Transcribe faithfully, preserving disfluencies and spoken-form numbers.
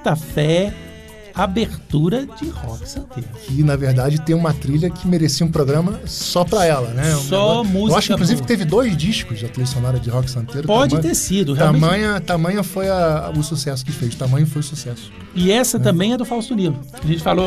Santa Fé, abertura de Rock Santeiro. Que, na verdade, tem uma trilha que merecia um programa só pra ela, né? Um Só negócio... música Eu acho, inclusive, boa. que teve dois discos a trilha sonora de Rock Santeiro. Pode tamanho, ter sido, realmente. Tamanha, tamanha foi a, o sucesso que fez. Tamanho foi o sucesso. E essa é. também é do Fausto Nilo. A gente falou